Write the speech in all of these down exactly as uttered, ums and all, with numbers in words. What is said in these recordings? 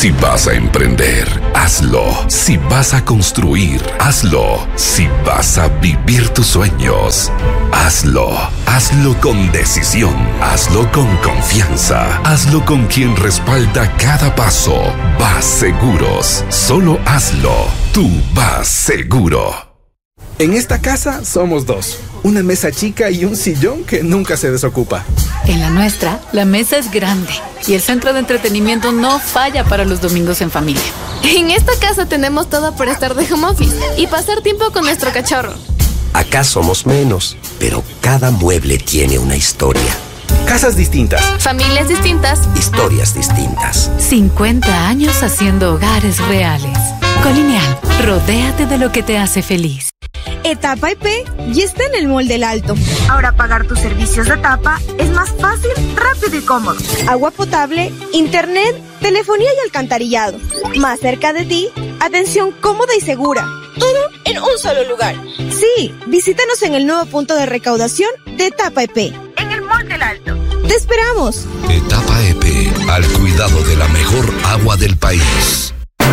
Si vas a emprender, hazlo. Si vas a construir, hazlo. Si vas a vivir tus sueños, hazlo. Hazlo con decisión. Hazlo con confianza. Hazlo con quien respalda cada paso. Vas Seguros. Solo hazlo. Tú vas seguro. En esta casa somos dos. Una mesa chica y un sillón que nunca se desocupa. En la nuestra, la mesa es grande y el centro de entretenimiento no falla para los domingos en familia. En esta casa tenemos todo para estar de home office y pasar tiempo con nuestro cachorro. Acá somos menos, pero cada mueble tiene una historia. Casas distintas. Familias distintas. Historias distintas. cincuenta años haciendo hogares reales. Colineal, rodéate de lo que te hace feliz. Etapa E P ya está en el Mall del Alto. Ahora pagar tus servicios de etapa es más fácil, rápido y cómodo. Agua potable, internet, telefonía y alcantarillado. Más cerca de ti, atención cómoda y segura. Todo en un solo lugar. Sí, visítanos en el nuevo punto de recaudación de Etapa E P, en el Mall del Alto. ¡Te esperamos! Etapa E P, al cuidado de la mejor agua del país.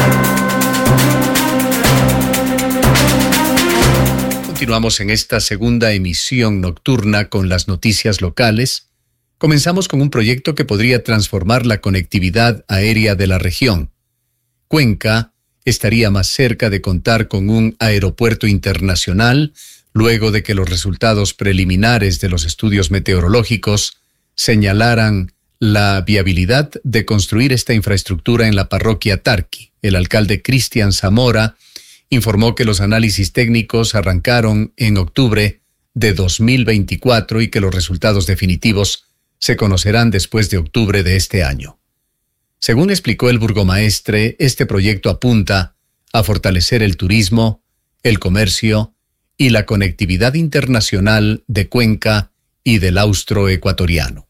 Continuamos en esta segunda emisión nocturna con las noticias locales. Comenzamos con un proyecto que podría transformar la conectividad aérea de la región. Cuenca estaría más cerca de contar con un aeropuerto internacional luego de que los resultados preliminares de los estudios meteorológicos señalaran la viabilidad de construir esta infraestructura en la parroquia Tarqui. El alcalde Cristian Zamora informó que los análisis técnicos arrancaron en octubre de dos mil veinticuatro y que los resultados definitivos se conocerán después de octubre de este año. Según explicó el burgomaestre, este proyecto apunta a fortalecer el turismo, el comercio y la conectividad internacional de Cuenca y del austroecuatoriano.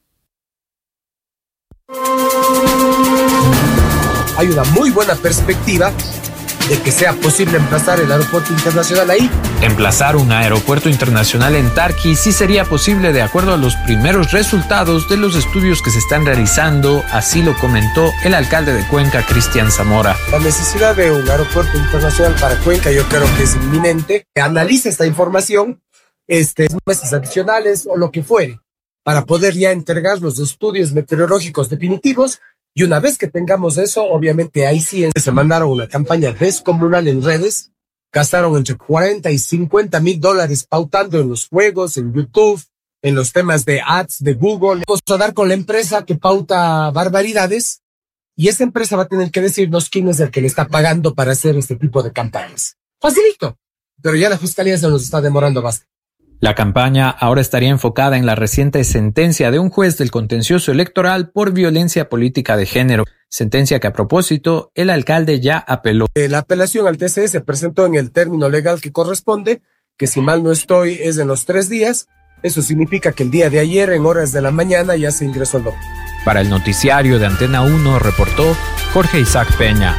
Hay una muy buena perspectiva de que sea posible emplazar el aeropuerto internacional ahí. Emplazar un aeropuerto internacional en Tarqui sí sería posible de acuerdo a los primeros resultados de los estudios que se están realizando, así lo comentó el alcalde de Cuenca, Cristian Zamora. La necesidad de un aeropuerto internacional para Cuenca yo creo que es inminente. Analiza esta información, este, meses adicionales o lo que fuere, para poder ya entregar los estudios meteorológicos definitivos. Y una vez que tengamos eso, obviamente ahí sí se mandaron una campaña descomunal en redes, gastaron entre cuarenta y cincuenta mil dólares pautando en los juegos, en YouTube, en los temas de ads de Google. Vamos a dar con la empresa que pauta barbaridades y esa empresa va a tener que decirnos quién es el que le está pagando para hacer este tipo de campañas. Facilito, pero ya la fiscalía se nos está demorando bastante. La campaña ahora estaría enfocada en la reciente sentencia de un juez del contencioso electoral por violencia política de género, sentencia que a propósito el alcalde ya apeló. La apelación al T C E se presentó en el término legal que corresponde, que si mal no estoy es en los tres días. Eso significa que el día de ayer en horas de la mañana ya se ingresó el documento. Para el noticiario de Antena uno reportó Jorge Isaac Peña.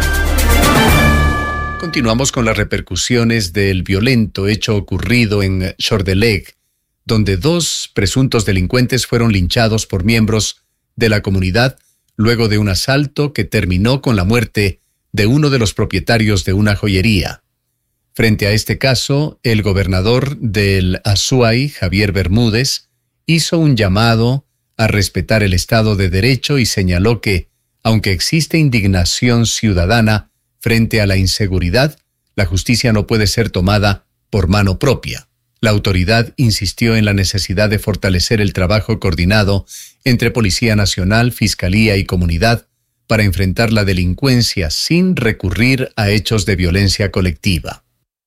Continuamos con las repercusiones del violento hecho ocurrido en Chordelec, donde dos presuntos delincuentes fueron linchados por miembros de la comunidad luego de un asalto que terminó con la muerte de uno de los propietarios de una joyería. Frente a este caso, el gobernador del Azuay, Javier Bermúdez, hizo un llamado a respetar el Estado de Derecho y señaló que, aunque existe indignación ciudadana frente a la inseguridad, la justicia no puede ser tomada por mano propia. La autoridad insistió en la necesidad de fortalecer el trabajo coordinado entre Policía Nacional, Fiscalía y Comunidad para enfrentar la delincuencia sin recurrir a hechos de violencia colectiva.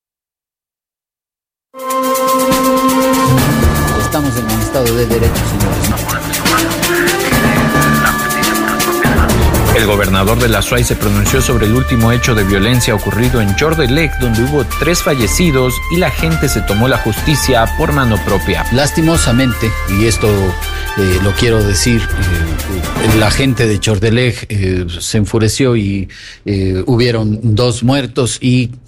Estamos en un Estado de Derecho, señores. El gobernador de la Azuay se pronunció sobre el último hecho de violencia ocurrido en Chordelec, donde hubo tres fallecidos y la gente se tomó la justicia por mano propia. Lastimosamente, y esto eh, lo quiero decir, eh, la gente de Chordelec eh, se enfureció y eh, hubieron dos muertos y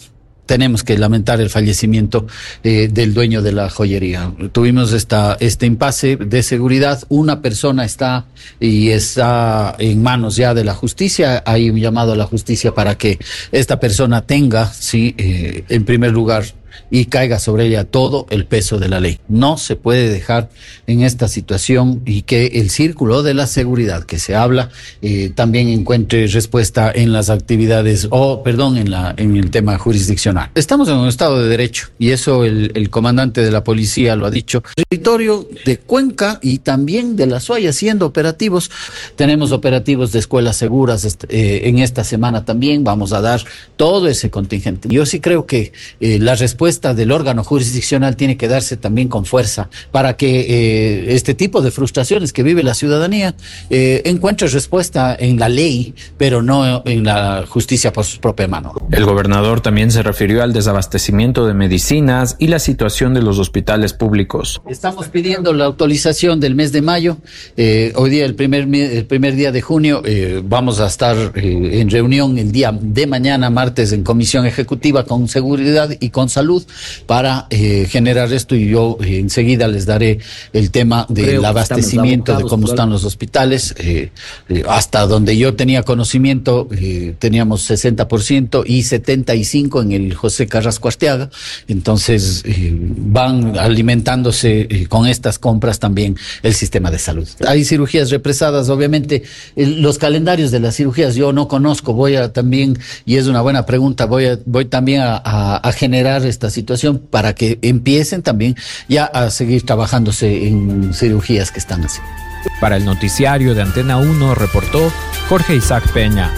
tenemos que lamentar el fallecimiento eh, del dueño de la joyería. Tuvimos esta, este impasse de seguridad. Una persona está y está en manos ya de la justicia. Hay un llamado a la justicia para que esta persona tenga, sí, eh, en primer lugar, y caiga sobre ella todo el peso de la ley. No se puede dejar en esta situación y que el círculo de la seguridad que se habla eh, también encuentre respuesta en las actividades o, oh, perdón, en la en el tema jurisdiccional. Estamos en un estado de derecho y eso el, el comandante de la policía lo ha dicho. Territorio de Cuenca y también de La Suaya siendo operativos. Tenemos operativos de escuelas seguras eh, en esta semana también. Vamos a dar todo ese contingente. Yo sí creo que eh, la respuesta respuesta del órgano jurisdiccional tiene que darse también con fuerza para que eh, este tipo de frustraciones que vive la ciudadanía eh, encuentre respuesta en la ley, pero no en la justicia por su propia mano. El gobernador también se refirió al desabastecimiento de medicinas y la situación de los hospitales públicos. Estamos pidiendo la autorización del mes de mayo. Eh, hoy día, el primer, el primer día de junio, eh, vamos a estar eh, en reunión el día de mañana, martes, en comisión ejecutiva con seguridad y con salud para eh, generar esto, y yo eh, enseguida les daré el tema del abastecimiento, de cómo están los hospitales. Eh, eh, hasta donde yo tenía conocimiento, eh, teníamos sesenta por ciento y setenta y cinco por ciento en el José Carrasco Arteaga. Entonces eh, van alimentándose eh, con estas compras también el sistema de salud. Hay cirugías represadas, obviamente. El, los calendarios de las cirugías yo no conozco. Voy a también, y es una buena pregunta, voy a, voy también a, a, a generar esta situación para que empiecen también ya a seguir trabajándose en cirugías que están así. Para el noticiario de Antena uno reportó Jorge Isaac Peña.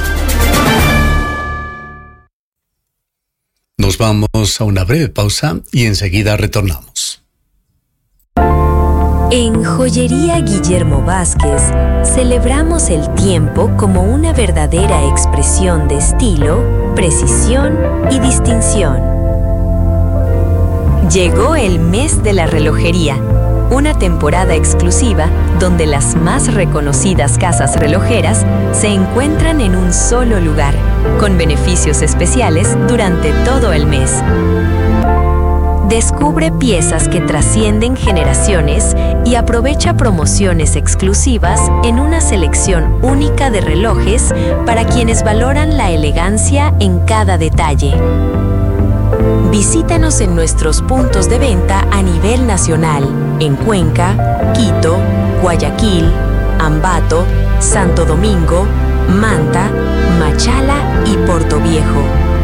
Nos vamos a una breve pausa y enseguida retornamos. En Joyería Guillermo Vázquez celebramos el tiempo como una verdadera expresión de estilo, precisión y distinción. Llegó el mes de la relojería, una temporada exclusiva donde las más reconocidas casas relojeras se encuentran en un solo lugar, con beneficios especiales durante todo el mes. Descubre piezas que trascienden generaciones y aprovecha promociones exclusivas en una selección única de relojes para quienes valoran la elegancia en cada detalle. Visítanos en nuestros puntos de venta a nivel nacional, en Cuenca, Quito, Guayaquil, Ambato, Santo Domingo, Manta, Machala y Portoviejo.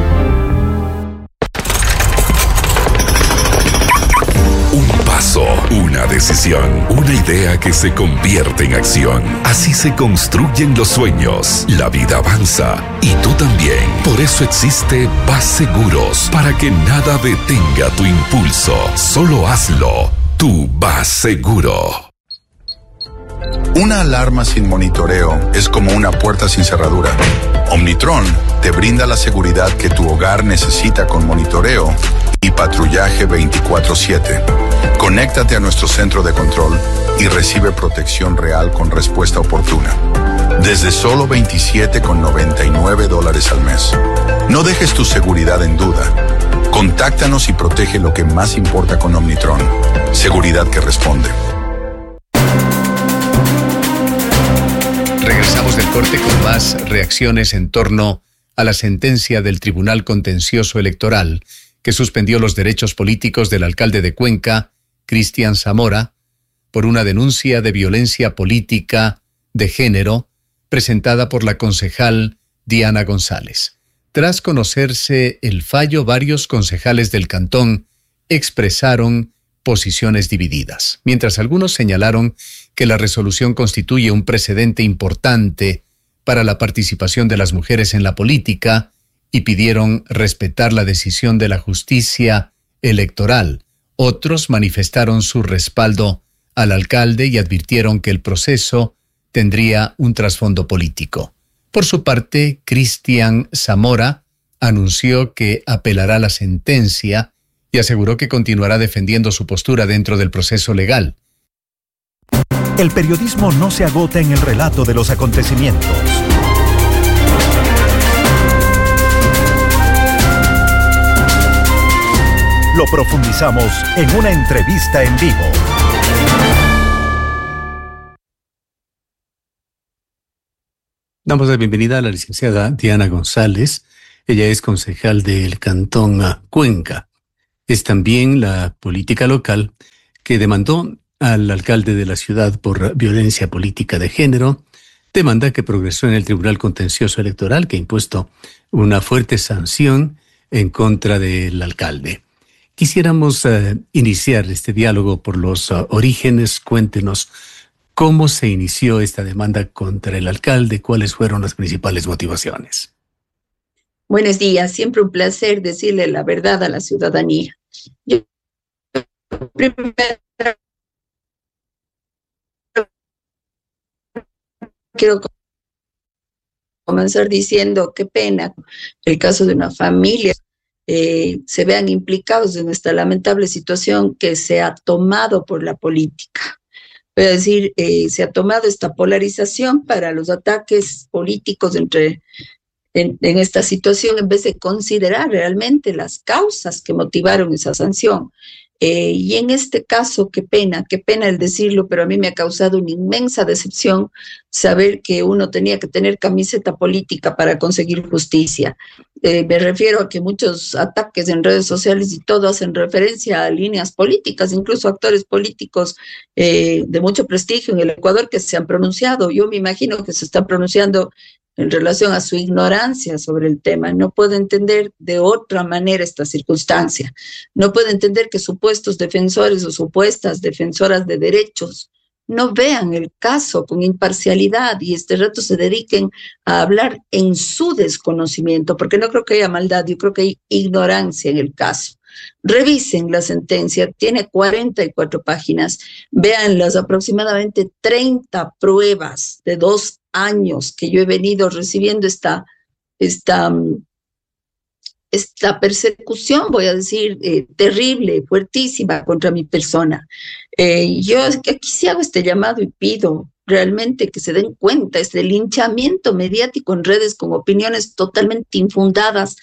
Un paso, una decisión, una idea que se convierte en acción. Así se construyen los sueños. La vida avanza y tú también. Por eso existe Vas Seguros, para que nada detenga tu impulso. Solo hazlo. Tú vas seguro. Una alarma sin monitoreo es como una puerta sin cerradura. Omnitron te brinda la seguridad que tu hogar necesita con monitoreo y patrullaje veinticuatro siete. Conéctate a nuestro centro de control y recibe protección real con respuesta oportuna. Desde solo veintisiete con noventa y nueve dólares al mes. No dejes tu seguridad en duda. Contáctanos y protege lo que más importa con Omnitron. Seguridad que responde. Regresamos del corte con más reacciones en torno a la sentencia del Tribunal Contencioso Electoral que suspendió los derechos políticos del alcalde de Cuenca, Cristian Zamora, por una denuncia de violencia política de género presentada por la concejal Diana González. Tras conocerse el fallo, varios concejales del cantón expresaron posiciones divididas, mientras algunos señalaron que la resolución constituye un precedente importante para la participación de las mujeres en la política y pidieron respetar la decisión de la justicia electoral. Otros manifestaron su respaldo al alcalde y advirtieron que el proceso tendría un trasfondo político. Por su parte, Cristian Zamora anunció que apelará la sentencia y aseguró que continuará defendiendo su postura dentro del proceso legal. El periodismo no se agota en el relato de los acontecimientos. Lo profundizamos en una entrevista en vivo. Damos la bienvenida a la licenciada Diana González. Ella es concejal del Cantón Cuenca. Es también la política local que demandó al alcalde de la ciudad por violencia política de género, demanda que progresó en el Tribunal Contencioso Electoral, que ha impuesto una fuerte sanción en contra del alcalde. Quisiéramos uh, iniciar este diálogo por los uh, orígenes. Cuéntenos cómo se inició esta demanda contra el alcalde, cuáles fueron las principales motivaciones. Buenos días, siempre un placer decirle la verdad a la ciudadanía. Yo primero quiero comenzar diciendo qué pena el caso de una familia eh, se vean implicados en esta lamentable situación que se ha tomado por la política. Voy a decir, eh, se ha tomado esta polarización para los ataques políticos entre En, en esta situación, en vez de considerar realmente las causas que motivaron esa sanción. Eh, y en este caso, qué pena, qué pena el decirlo, pero a mí me ha causado una inmensa decepción saber que uno tenía que tener camiseta política para conseguir justicia. Eh, me refiero a que muchos ataques en redes sociales y todo hacen referencia a líneas políticas, incluso actores políticos eh, de mucho prestigio en el Ecuador que se han pronunciado. Yo me imagino que se están pronunciando en relación a su ignorancia sobre el tema. No puedo entender de otra manera esta circunstancia. No puedo entender que supuestos defensores o supuestas defensoras de derechos no vean el caso con imparcialidad y este rato se dediquen a hablar en su desconocimiento, porque no creo que haya maldad, yo creo que hay ignorancia en el caso. Revisen la sentencia, tiene cuarenta y cuatro páginas, vean las aproximadamente treinta pruebas de dos años que yo he venido recibiendo esta, esta, esta persecución, voy a decir, eh, terrible, fuertísima contra mi persona. Eh, yo aquí sí hago este llamado y pido realmente que se den cuenta este linchamiento mediático en redes con opiniones totalmente infundadas.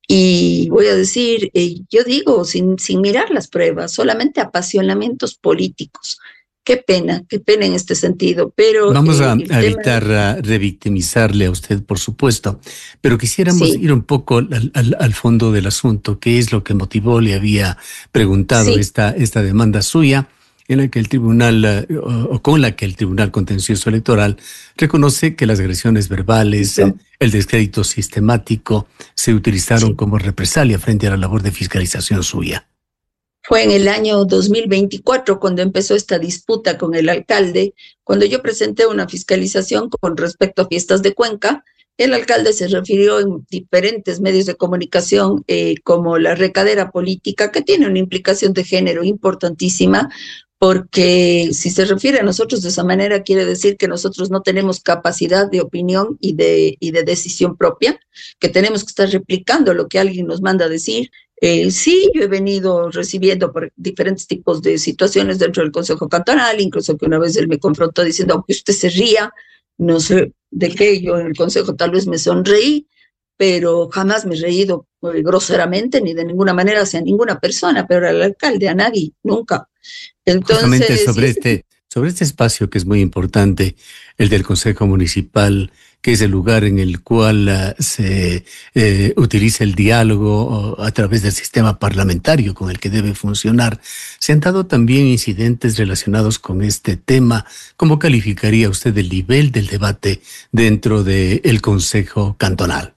Y voy a decir, eh, yo digo, sin, sin mirar las pruebas, solamente apasionamientos políticos. Qué pena, qué pena en este sentido, pero... Vamos eh, a, a evitar de... a revictimizarle a usted, por supuesto, pero quisiéramos sí. ir un poco al, al, al fondo del asunto. ¿Qué es lo que motivó? Le había preguntado sí. esta, esta demanda suya, en la que el tribunal, o, o con la que el Tribunal Contencioso Electoral reconoce que las agresiones verbales, sí. el descrédito sistemático, se utilizaron sí. como represalia frente a la labor de fiscalización suya. Fue en el año dos mil veinticuatro cuando empezó esta disputa con el alcalde, cuando yo presenté una fiscalización con respecto a fiestas de Cuenca. El alcalde se refirió en diferentes medios de comunicación eh, como la recadera política, que tiene una implicación de género importantísima, porque si se refiere a nosotros de esa manera quiere decir que nosotros no tenemos capacidad de opinión y de, y de decisión propia, que tenemos que estar replicando lo que alguien nos manda a decir. Eh, sí, yo he venido recibiendo por diferentes tipos de situaciones dentro del Consejo Cantonal, incluso que una vez él me confrontó diciendo, aunque usted se ría, no sé de qué, yo en el Consejo tal vez me sonreí, pero jamás me he reído eh, groseramente ni de ninguna manera hacia ninguna persona, pero al alcalde, a nadie, nunca. Entonces, justamente sobre este, sobre este espacio que es muy importante, el del Consejo Municipal, que es el lugar en el cual uh, se eh, utiliza el diálogo uh, a través del sistema parlamentario con el que debe funcionar. Se han dado también incidentes relacionados con este tema. ¿Cómo calificaría usted el nivel del debate dentro del Consejo Cantonal?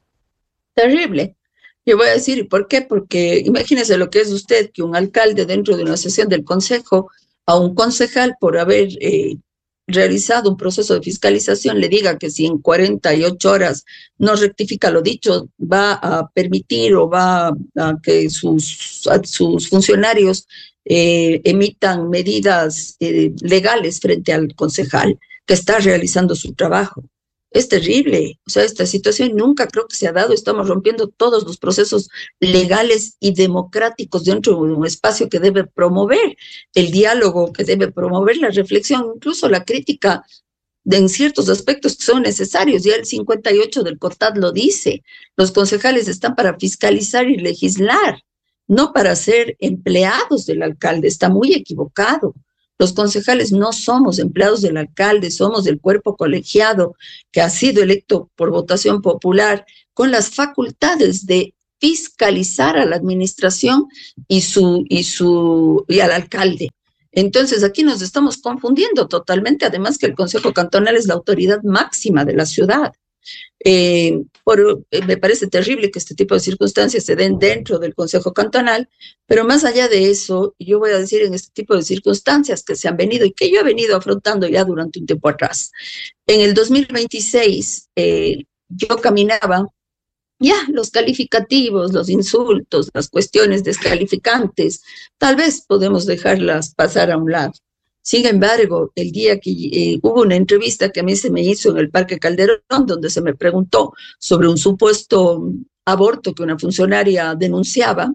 Terrible. Yo voy a decir, ¿por qué? Porque imagínese lo que es usted, que un alcalde dentro de una sesión del Consejo, a un concejal por haber eh, realizado un proceso de fiscalización, le diga que si en cuarenta y ocho horas no rectifica lo dicho, va a permitir o va a que sus, a sus funcionarios eh, emitan medidas eh, legales frente al concejal que está realizando su trabajo. Es terrible, o sea, esta situación nunca creo que se ha dado, estamos rompiendo todos los procesos legales y democráticos dentro de un espacio que debe promover el diálogo, que debe promover la reflexión, incluso la crítica de, en ciertos aspectos que son necesarios. Ya el cincuenta y ocho del COTAD lo dice, los concejales están para fiscalizar y legislar, no para ser empleados del alcalde. Está muy equivocado. Los concejales no somos empleados del alcalde, somos del cuerpo colegiado que ha sido electo por votación popular con las facultades de fiscalizar a la administración y, su, y, su, y al alcalde. Entonces aquí nos estamos confundiendo totalmente, además que el Consejo Cantonal es la autoridad máxima de la ciudad. Eh, por, eh, me parece terrible que este tipo de circunstancias se den dentro del Consejo Cantonal, pero más allá de eso, yo voy a decir en este tipo de circunstancias que se han venido y que yo he venido afrontando ya durante un tiempo atrás. En el dos mil veintiséis eh, yo caminaba, ya los calificativos, los insultos, las cuestiones descalificantes, tal vez podemos dejarlas pasar a un lado. Sin embargo, el día que eh, hubo una entrevista que a mí se me hizo en el Parque Calderón, donde se me preguntó sobre un supuesto aborto que una funcionaria denunciaba,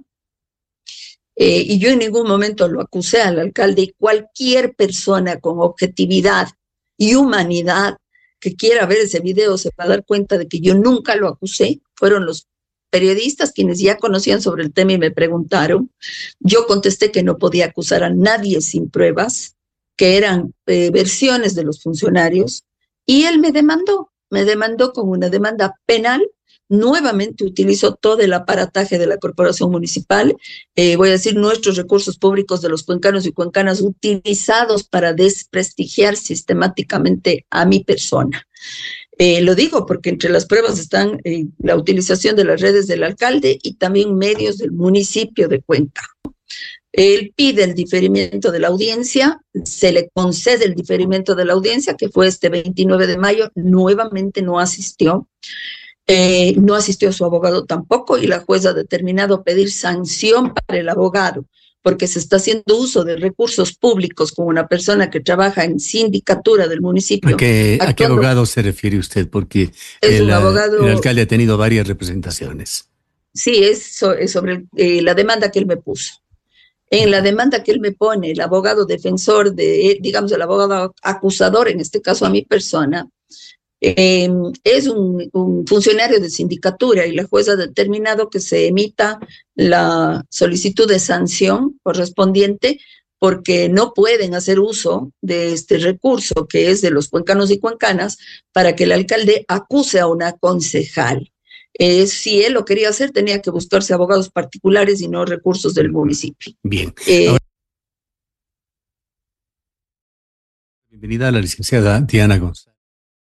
eh, y yo en ningún momento lo acusé al alcalde, y cualquier persona con objetividad y humanidad que quiera ver ese video se va a dar cuenta de que yo nunca lo acusé. Fueron los periodistas quienes ya conocían sobre el tema y me preguntaron. Yo contesté que no podía acusar a nadie sin pruebas, que eran eh, versiones de los funcionarios, y él me demandó, me demandó con una demanda penal. Nuevamente utilizó todo el aparataje de la corporación municipal, eh, voy a decir nuestros recursos públicos de los cuencanos y cuencanas utilizados para desprestigiar sistemáticamente a mi persona. Eh, lo digo porque entre las pruebas están eh, la utilización de las redes del alcalde y también medios del municipio de Cuenca. Él pide el diferimiento de la audiencia, se le concede el diferimiento de la audiencia, que fue este veintinueve de mayo, nuevamente no asistió. Eh, no asistió su abogado tampoco, y la jueza ha determinado pedir sanción para el abogado, porque se está haciendo uso de recursos públicos con una persona que trabaja en sindicatura del municipio. ¿A qué, actuando, ¿a qué abogado se refiere usted? Porque es el, un abogado, el alcalde ha tenido varias representaciones. Sí, es, so, es sobre eh, la demanda que él me puso. En la demanda que él me pone, el abogado defensor, de, digamos, el abogado acusador, en este caso a mi persona, Eh, es un, un funcionario de sindicatura, y la jueza ha determinado que se emita la solicitud de sanción correspondiente, porque no pueden hacer uso de este recurso que es de los cuencanos y cuencanas para que el alcalde acuse a una concejal. Eh, si él lo quería hacer, tenía que buscarse abogados particulares y no recursos del municipio. Bien. Eh, Ahora, bienvenida a la licenciada Diana González.